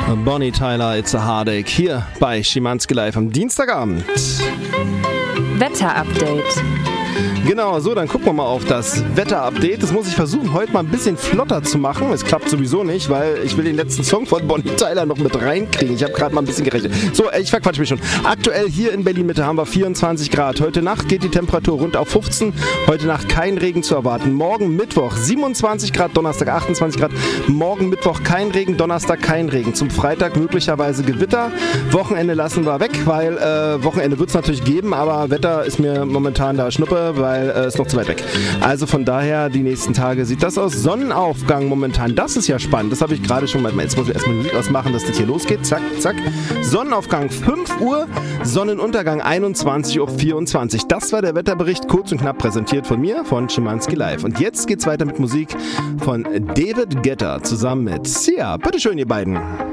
Bonnie Tyler, It's a Heartache, hier bei Schimanski Live am Dienstagabend. Wetterupdate. Genau, so, dann gucken wir mal auf das Wetter-Update. Das muss ich versuchen, heute mal ein bisschen flotter zu machen. Es klappt sowieso nicht, weil ich will den letzten Song von Bonnie Tyler noch mit reinkriegen. Ich habe gerade mal ein bisschen gerechnet. So, ich verquatsche mich schon. Aktuell hier in Berlin-Mitte haben wir 24 Grad. Heute Nacht geht die Temperatur rund auf 15. Heute Nacht kein Regen zu erwarten. Morgen Mittwoch 27 Grad, Donnerstag 28 Grad. Morgen Mittwoch kein Regen, Donnerstag kein Regen. Zum Freitag möglicherweise Gewitter. Wochenende lassen wir weg, weil Wochenende wird es natürlich geben, aber Wetter ist mir momentan da Schnuppe, weil ist noch zu weit weg. Also von daher, die nächsten Tage sieht das aus. Sonnenaufgang momentan, das ist ja spannend. Das habe ich gerade schon mal. Jetzt muss ich erstmal die Musik ausmachen, dass das hier losgeht. Zack, zack. Sonnenaufgang 5 Uhr, Sonnenuntergang 21.24 Uhr. Das war der Wetterbericht, kurz und knapp präsentiert von mir, von Schimanski Live. Und jetzt geht's weiter mit Musik von David Guetta zusammen mit Sia. Bitteschön, ihr beiden.